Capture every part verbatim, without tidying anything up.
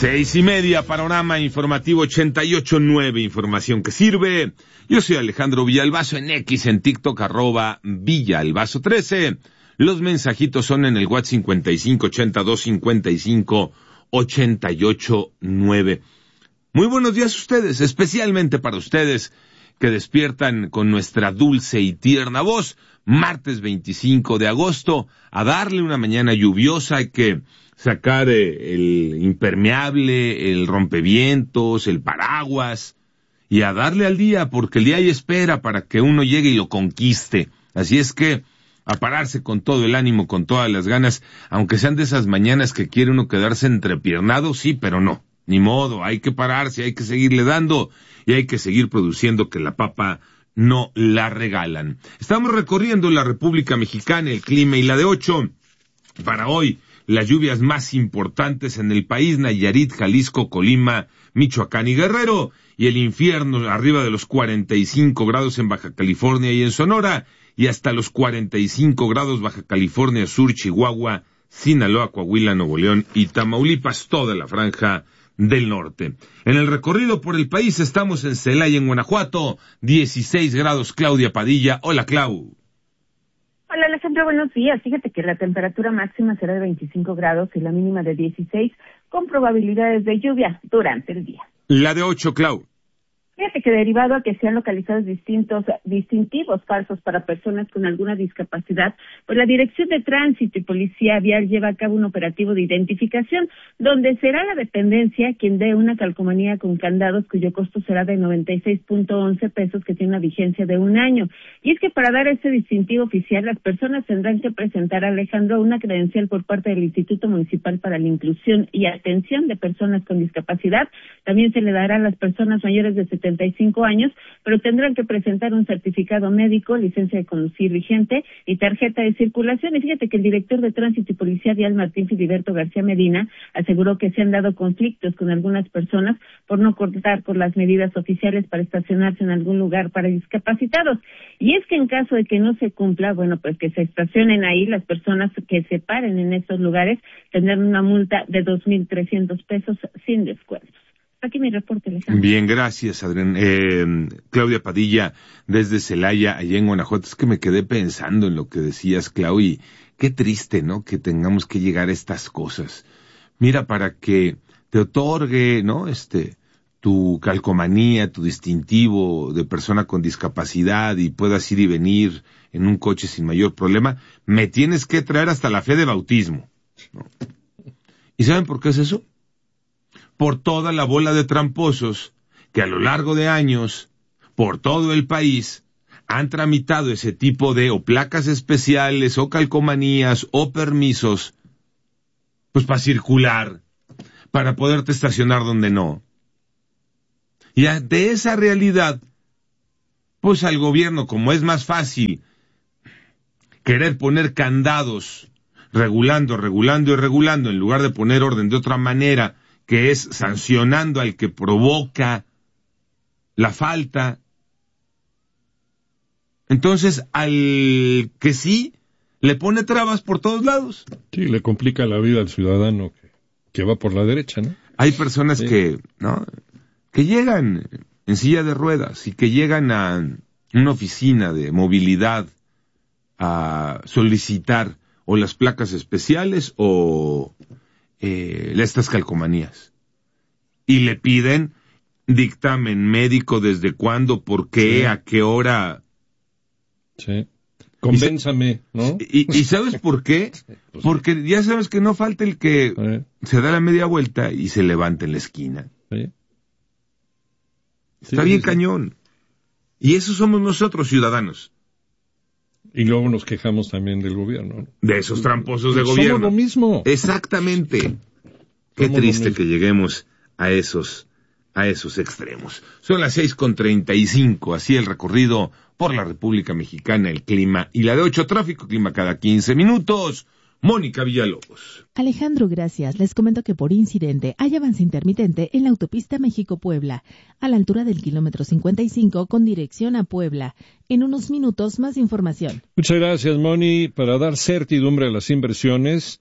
Seis y media, panorama informativo ochenta y ocho nueve, información que sirve. Yo soy Alejandro Villalbazo, en X, en TikTok, arroba Villalbazo trece. Los mensajitos son en el WhatsApp cincuenta y cinco ochenta y dos cincuenta y cinco ochenta y ocho nueve. Muy buenos días a ustedes, especialmente para ustedes que despiertan con nuestra dulce y tierna voz. Martes veinticinco de agosto, a darle una mañana lluviosa. Hay que sacar eh, el impermeable, el rompevientos, el paraguas, y a darle al día, porque el día hay espera para que uno llegue y lo conquiste. Así es que a pararse con todo el ánimo, con todas las ganas, aunque sean de esas mañanas que quiere uno quedarse entrepiernado, sí, pero no, ni modo, hay que pararse, hay que seguirle dando, y hay que seguir produciendo, que la papa no la regalan. Estamos recorriendo la República Mexicana, el clima y la de ocho. Para hoy, las lluvias más importantes en el país: Nayarit, Jalisco, Colima, Michoacán y Guerrero, y el infierno arriba de los cuarenta y cinco grados en Baja California y en Sonora, y hasta los cuarenta y cinco grados Baja California Sur, Chihuahua, Sinaloa, Coahuila, Nuevo León y Tamaulipas, toda la franja del norte. En el recorrido por el país estamos en Celaya, en Guanajuato, dieciséis grados. Claudia Padilla. Hola, Clau. Hola, Alejandro, buenos días. Fíjate que la temperatura máxima será de veinticinco grados y la mínima de dieciséis, con probabilidades de lluvia durante el día. La de ocho, Clau. Fíjate que derivado a que se han localizado distintos distintivos falsos para personas con alguna discapacidad, pues la Dirección de Tránsito y Policía Vial lleva a cabo un operativo de identificación, donde será la dependencia quien dé una calcomanía con candados cuyo costo será de noventa y seis punto once pesos, que tiene una vigencia de un año. Y es que para dar este distintivo oficial, las personas tendrán que presentar, Alejandro, una credencial por parte del Instituto Municipal para la Inclusión y Atención de Personas con Discapacidad. También se le dará a las personas mayores de setenta y cinco años, pero tendrán que presentar un certificado médico, licencia de conducir vigente y tarjeta de circulación. Y fíjate que el director de Tránsito y Policía Vial, Martín Filiberto García Medina, aseguró que se han dado conflictos con algunas personas por no contar con las medidas oficiales para estacionarse en algún lugar para discapacitados. Y es que en caso de que no se cumpla, bueno, pues que se estacionen ahí, las personas que se paren en estos lugares tendrán una multa de dos mil trescientos pesos sin descuentos. Aquí mi reporte, Alejandro. Bien, gracias, Adrián. Eh, Claudia Padilla, desde Celaya, allá en Guanajuato. Es que me quedé pensando en lo que decías, Clau, y qué triste, ¿no?, que tengamos que llegar a estas cosas. Mira, para que te otorgue, ¿no?, este, tu calcomanía, tu distintivo de persona con discapacidad, y puedas ir y venir en un coche sin mayor problema, me tienes que traer hasta la fe de bautismo, ¿no? ¿Y saben por qué es eso? Por toda la bola de tramposos que a lo largo de años, por todo el país, han tramitado ese tipo de o placas especiales, o calcomanías, o permisos, pues para circular, para poderte estacionar donde no. Y ante esa realidad, pues al gobierno, como es más fácil querer poner candados, regulando, regulando y regulando, en lugar de poner orden de otra manera, que es sancionando al que provoca la falta. Entonces, al que sí, le pone trabas por todos lados. Sí, le complica la vida al ciudadano que, que va por la derecha, ¿no? Hay personas sí. que, ¿no?, que llegan en silla de ruedas y que llegan a una oficina de movilidad a solicitar o las placas especiales o Eh, estas calcomanías, y le piden dictamen médico, desde cuándo, por qué, sí. a qué hora. Sí. Convénzame, ¿no? Y, y ¿sabes por qué? Pues porque ya sabes que no falta el que sí. se da la media vuelta y se levanta en la esquina. Sí. Está sí, bien sí, cañón. Y eso somos nosotros, ciudadanos. Y luego nos quejamos también del gobierno, ¿no? De esos tramposos de gobierno. Somos lo mismo. Exactamente. Qué Somos triste que lleguemos a esos, a esos extremos. Son las seis con treinta y cinco, así el recorrido por la República Mexicana, el clima y la de ocho, tráfico, clima cada quince minutos. Mónica Villalobos. Alejandro, gracias. Les comento que por incidente hay avance intermitente en la autopista México-Puebla, a la altura del kilómetro cincuenta y cinco con dirección a Puebla. En unos minutos, más información. Muchas gracias, Moni. Para dar certidumbre a las inversiones,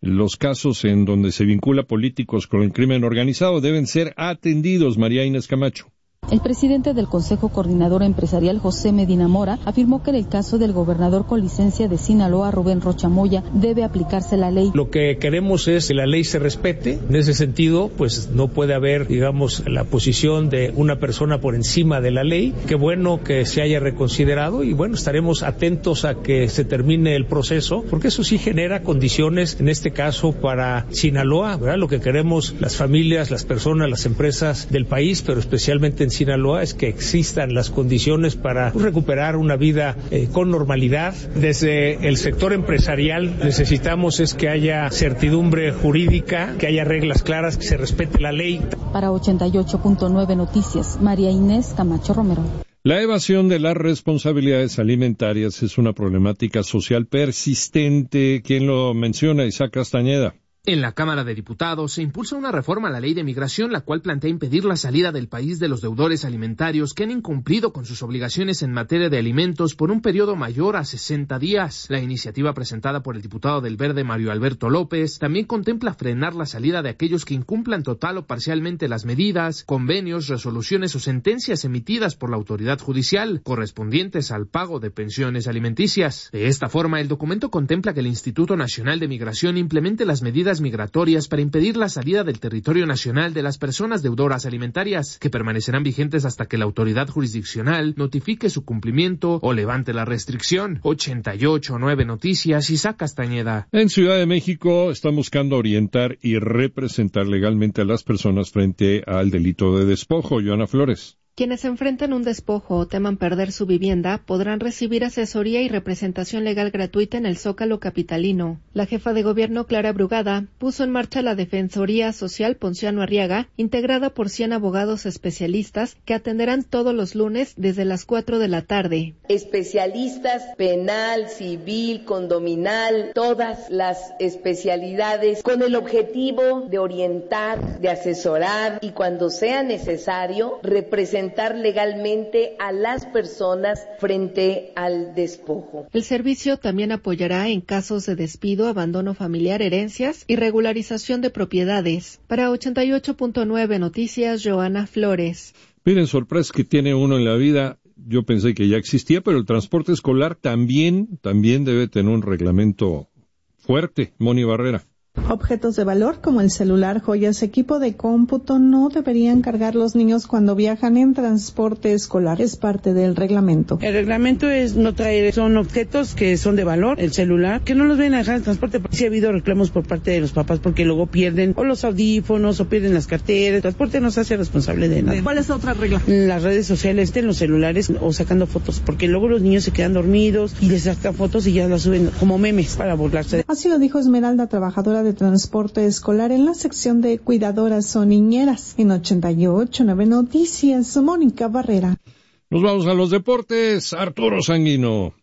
Los casos en donde se vincula políticos con el crimen organizado deben ser atendidos. María Inés Camacho. El presidente del Consejo Coordinador Empresarial, José Medina Mora, afirmó que en el caso del gobernador con licencia de Sinaloa, Rubén Rocha Moya, debe aplicarse la ley. Lo que queremos es que la ley se respete. En ese sentido, pues no puede haber, digamos, la posición de una persona por encima de la ley. Qué bueno que se haya reconsiderado y bueno, estaremos atentos a que se termine el proceso, porque eso sí genera condiciones, en este caso, para Sinaloa, ¿verdad? Lo que queremos las familias, las personas, las empresas del país, pero especialmente en Sinaloa, es que existan las condiciones para recuperar una vida eh, con normalidad. Desde el sector empresarial necesitamos es que haya certidumbre jurídica, que haya reglas claras, que se respete la ley. Para ochenta y ocho punto nueve Noticias, María Inés Camacho Romero. La evasión de las responsabilidades alimentarias es una problemática social persistente. ¿Quién lo menciona? Isaac Castañeda. En la Cámara de Diputados se impulsa una reforma a la ley de migración, la cual plantea impedir la salida del país de los deudores alimentarios que han incumplido con sus obligaciones en materia de alimentos por un periodo mayor a sesenta días. La iniciativa presentada por el diputado del Verde Mario Alberto López también contempla frenar la salida de aquellos que incumplan total o parcialmente las medidas, convenios, resoluciones o sentencias emitidas por la autoridad judicial correspondientes al pago de pensiones alimenticias. De esta forma, el documento contempla que el Instituto Nacional de Migración implemente las medidas migratorias para impedir la salida del territorio nacional de las personas deudoras alimentarias, que permanecerán vigentes hasta que la autoridad jurisdiccional notifique su cumplimiento o levante la restricción. ochenta y ocho punto nueve Noticias, Isaac Castañeda. En Ciudad de México están buscando orientar y representar legalmente a las personas frente al delito de despojo. Joana Flores. Quienes enfrenten un despojo o teman perder su vivienda podrán recibir asesoría y representación legal gratuita en el Zócalo capitalino. La jefa de gobierno, Clara Brugada, puso en marcha la Defensoría Social Ponciano Arriaga, integrada por cien abogados especialistas que atenderán todos los lunes desde las cuatro de la tarde. Especialistas penal, civil, condominal, todas las especialidades con el objetivo de orientar, de asesorar y cuando sea necesario representar legalmente a las personas frente al despojo. El servicio también apoyará en casos de despido, abandono familiar, herencias y regularización de propiedades. Para ochenta y ocho punto nueve Noticias, Joana Flores. Miren, sorpresa que tiene uno en la vida. Yo pensé que ya existía, pero el transporte escolar también, también debe tener un reglamento fuerte. Moni Barrera. Objetos de valor como el celular, joyas, equipo de cómputo no deberían cargar los niños cuando viajan en transporte escolar. Es parte del reglamento. El reglamento es no traer, son objetos que son de valor, el celular, que no los vayan a dejar en transporte. Sí ha habido reclamos por parte de los papás porque luego pierden o los audífonos o pierden las carteras. El transporte no se hace responsable de nada. ¿Cuál es la otra regla? En las redes sociales, en los celulares o sacando fotos, porque luego los niños se quedan dormidos y les sacan fotos y ya las suben como memes para burlarse. Así lo dijo Esmeralda, trabajadora de transporte escolar en la sección de cuidadoras o niñeras. En ochenta y ocho punto nueve Noticias, Mónica Barrera. Nos vamos a los deportes. Arturo Sanguino.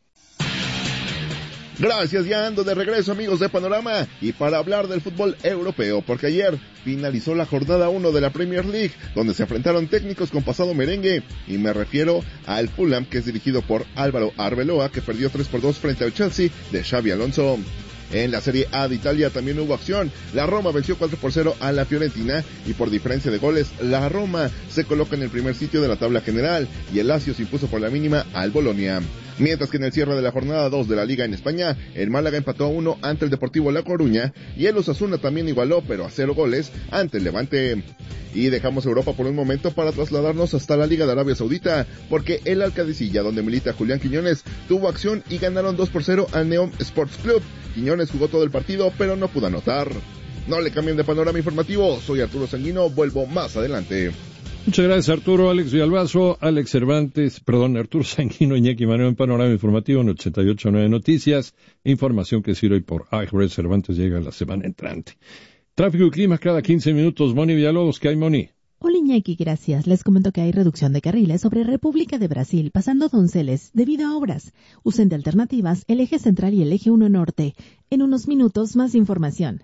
Gracias, ya ando de regreso, amigos de Panorama, y para hablar del fútbol europeo, porque ayer finalizó la jornada uno de la Premier League, donde se enfrentaron técnicos con pasado merengue, y me refiero al Fulham, que es dirigido por Álvaro Arbeloa, que perdió tres por dos frente al Chelsea de Xabi Alonso. En la Serie A de Italia también hubo acción. La Roma venció cuatro por cero a la Fiorentina y por diferencia de goles, la Roma se coloca en el primer sitio de la tabla general y el Lazio se impuso por la mínima al Bolonia. Mientras que en el cierre de la jornada dos de la Liga en España, el Málaga empató a uno ante el Deportivo La Coruña y el Osasuna también igualó, pero a cero goles, ante el Levante. Y dejamos Europa por un momento para trasladarnos hasta la Liga de Arabia Saudita, porque el Alcadicilla, donde milita Julián Quiñones, tuvo acción y ganaron dos por cero al Neom Sports Club. Quiñones jugó todo el partido, pero no pudo anotar. No le cambien de panorama informativo, soy Arturo Sanguino, vuelvo más adelante. Muchas gracias, Arturo. Alex Villalbazo, Alex Cervantes, perdón, Arturo Sanguino, Iñaki Manero en Panorama Informativo en ochenta y ocho punto nueve Noticias. Información que sirve por iHeart. Cervantes llega la semana entrante. Tráfico y clima cada quince minutos. Moni Villalobos, ¿qué hay, Moni? Hola, Iñaki, gracias. Les comento que hay reducción de carriles sobre República de Brasil, pasando Donceles, debido a obras. Usen de alternativas el eje central y el eje uno norte. En unos minutos, más información.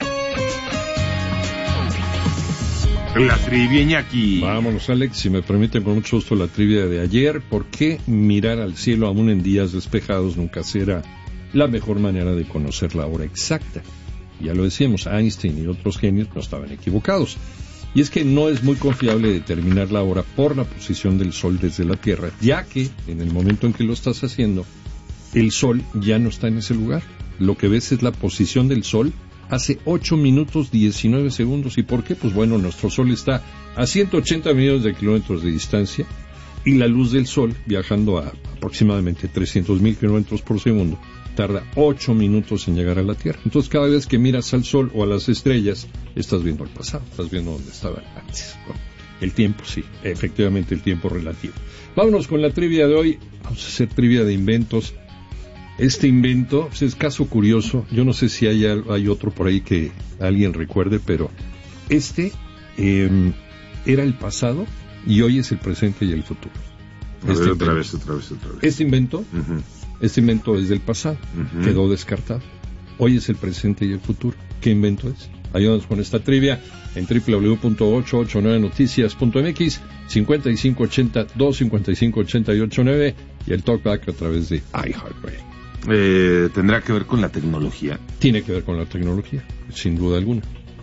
La trivia, Iñaki. Vámonos, Alex, si me permiten con mucho gusto la trivia de ayer. ¿Por qué mirar al cielo aún en días despejados nunca será la mejor manera de conocer la hora exacta? Ya lo decíamos, Einstein y otros genios no estaban equivocados. Y es que no es muy confiable determinar la hora por la posición del Sol desde la Tierra, ya que en el momento en que lo estás haciendo, el Sol ya no está en ese lugar. Lo que ves es la posición del Sol hace ocho minutos diecinueve segundos. ¿Y por qué? Pues bueno, nuestro Sol está a ciento ochenta millones de kilómetros de distancia y la luz del Sol, viajando a aproximadamente trescientos mil kilómetros por segundo, tarda ocho minutos en llegar a la Tierra. Entonces, cada vez que miras al Sol o a las estrellas, estás viendo el pasado, estás viendo dónde estaban antes. Bueno, el tiempo, sí, efectivamente el tiempo relativo. Vámonos con la trivia de hoy. Vamos a hacer trivia de inventos. Este invento pues, es caso curioso. Yo no sé si hay, hay otro por ahí que alguien recuerde, pero este eh, era el pasado y hoy es el presente y el futuro. A Este ver, otra invento. vez, otra vez, otra vez. Este invento, Uh-huh. este invento es del pasado, Uh-huh. quedó descartado. Hoy es el presente y el futuro. ¿Qué invento es? Ayúdanos con esta trivia en doble u doble u doble u punto ocho ocho nueve noticias punto m x, cincuenta y cinco ochenta, dos cincuenta y cinco ochenta y ocho nueve y el talkback a través de iHeartRadio. Eh, ¿Tendrá que ver con la tecnología? Tiene que ver con la tecnología, sin duda alguna.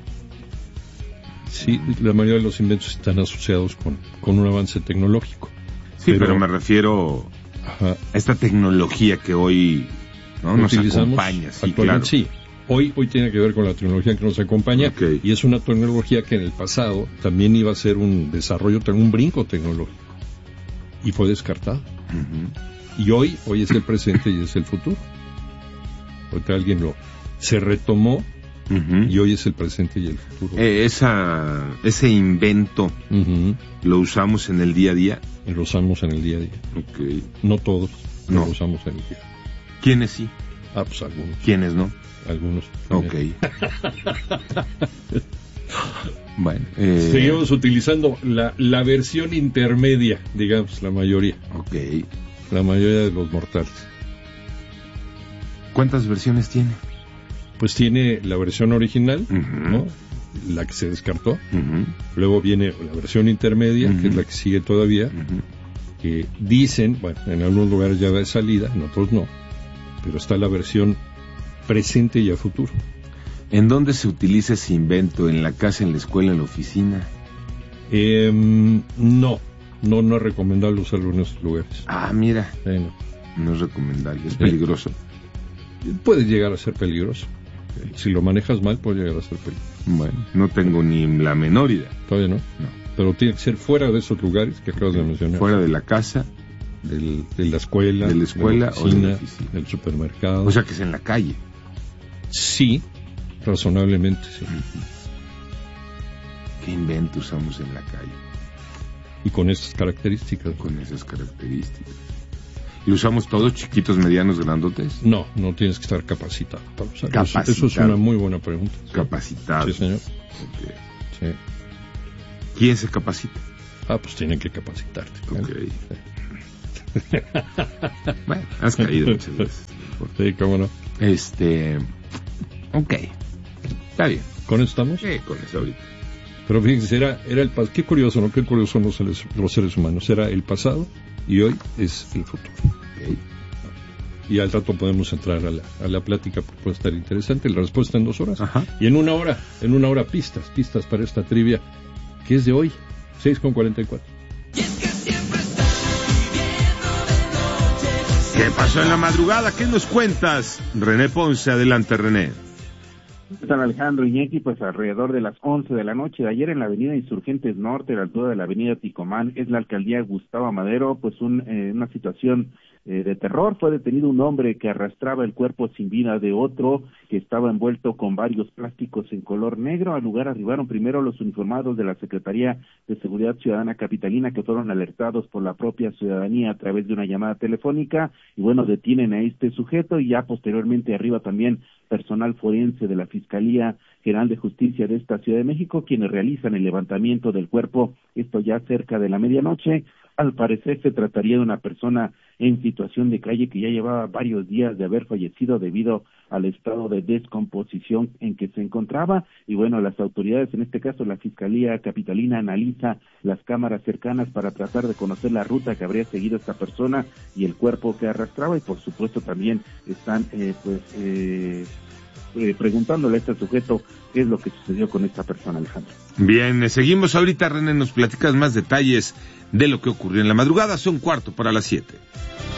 Sí, la mayoría de los inventos están asociados con, con un avance tecnológico. Sí, pero, pero me refiero ajá. a esta tecnología que hoy ¿no? nos acompaña. Sí, claro. Sí, hoy, hoy tiene que ver con la tecnología que nos acompaña, okay. Y es una tecnología que en el pasado también iba a ser un desarrollo, un brinco tecnológico, y fue descartado. Uh-huh. Y hoy, hoy es el presente y es el futuro. Ahorita alguien lo se retomó uh-huh. y hoy es el presente y el futuro. Eh, esa, ese invento uh-huh. lo usamos en el día a día. Y lo usamos en el día a día. Okay. No todos, no lo usamos en el día. ¿Quiénes sí? Ah, pues algunos. ¿Quiénes no? Algunos. También. Ok. Bueno, eh... seguimos utilizando la, la versión intermedia, digamos, la mayoría. Ok. La mayoría de los mortales. ¿Cuántas versiones tiene? Pues tiene la versión original, uh-huh. ¿no? La que se descartó. Uh-huh. Luego viene la versión intermedia, uh-huh. que es la que sigue todavía. Uh-huh. Que dicen, bueno, en algunos lugares ya de salida, en otros no. Pero está la versión presente y a futuro. ¿En dónde se utiliza ese invento? ¿En la casa, en la escuela, en la oficina? Eh, no. No, no es recomendable usarlo en esos lugares. Ah, mira. Eh, no. no es recomendable, es peligroso. Eh, puede llegar a ser peligroso. Eh, si lo manejas mal, puede llegar a ser peligroso. Bueno, no tengo ni la menor idea. Todavía no. No. Pero tiene que ser fuera de esos lugares que acabas de mencionar. Fuera de la casa. Del, de la escuela. De la escuela de la oficina, o de la oficina. Del supermercado. O sea que es en la calle. Sí, razonablemente, sí. ¿Qué invento usamos en la calle? Y con estas características. Con esas características. ¿Y usamos todos chiquitos, medianos, grandotes? No, no tienes que estar capacitado para usarlo. Capacitado. Eso, eso es una muy buena pregunta. ¿Sí? Capacitado. Sí, señor. Okay. Sí. ¿Quién se capacita? Ah, pues tienen que capacitarte. Ok. Sí. Bueno, has caído muchas veces. Sí, cómo no. Este... Ok. Está bien. ¿Con eso estamos? Sí, con eso ahorita. Pero fíjense, era, era el pasado. Qué curioso, ¿no? Qué curioso son los seres, los seres humanos. Era el pasado y hoy es el futuro. Okay. Y al rato podemos entrar a la, a la plática, porque puede estar interesante. La respuesta en dos horas. Ajá. Y en una hora, en una hora pistas, pistas para esta trivia, que es de hoy, seis con cuarenta y cuatro. ¿Qué pasó en la madrugada? ¿Qué nos cuentas? René Ponce, adelante, René. ¿Qué tal, Alejandro Iñaki? Pues alrededor de las once de la noche de ayer en la avenida Insurgentes Norte, a la altura de la avenida Ticomán, es la alcaldía Gustavo Amadero, pues un, eh, una situación eh, de terror. Fue detenido un hombre que arrastraba el cuerpo sin vida de otro que estaba envuelto con varios plásticos en color negro. Al lugar arribaron primero los uniformados de la Secretaría de Seguridad Ciudadana Capitalina, que fueron alertados por la propia ciudadanía a través de una llamada telefónica, y bueno, detienen a este sujeto, y ya posteriormente arriba también personal forense de la Fiscalía General de Justicia de esta Ciudad de México, quienes realizan el levantamiento del cuerpo, esto ya cerca de la medianoche. Al parecer se trataría de una persona en situación de calle que ya llevaba varios días de haber fallecido debido al estado de descomposición en que se encontraba, y bueno, las autoridades, en este caso la Fiscalía Capitalina, analiza las cámaras cercanas para tratar de conocer la ruta que habría seguido esta persona y el cuerpo que arrastraba, y por supuesto también están eh, pues eh, eh, preguntándole a este sujeto qué es lo que sucedió con esta persona, Alejandro. Bien, seguimos ahorita, René, nos platicas más detalles de lo que ocurrió en la madrugada, son cuarto para las siete.